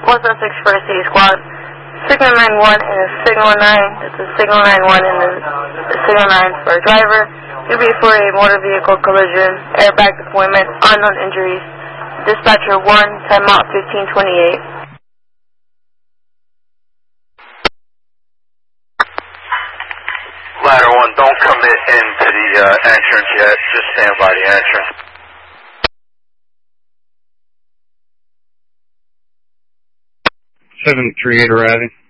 176 First City Squad. Signal 91 and a Signal 9. That's a Signal 91 and a Signal 9 for a driver. You'll be for a motor vehicle collision, airbag deployment, unknown injuries. Dispatcher 1, timeout 1528. Ladder 1, don't commit into the entrance yet. Just stand by the entrance. Seven 38 arriving.